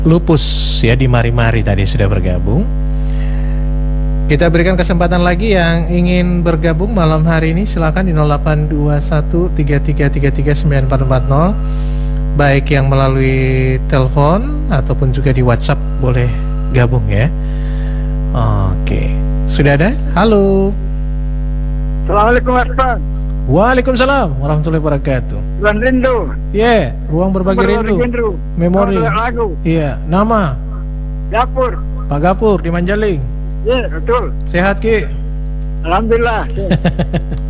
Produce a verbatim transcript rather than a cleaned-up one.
Lupus ya di Mari-Mari tadi sudah bergabung. Kita berikan kesempatan lagi yang ingin bergabung malam hari ini, silakan di nol delapan dua satu tiga tiga tiga tiga sembilan empat empat nol, baik yang melalui telepon ataupun juga di WhatsApp boleh gabung ya. Oke, sudah ada? Halo. Assalamualaikum Mas Pan. Waalaikumsalam warahmatullahi wabarakatuh. Bulan rindu. Ya, yeah, ruang berbagi rindu. rindu. Memori. Lagu. Iya, nama Gapur. Pak Gapur di Manjaling. Iya, yeah, betul. Sehat Ki? Alhamdulillah.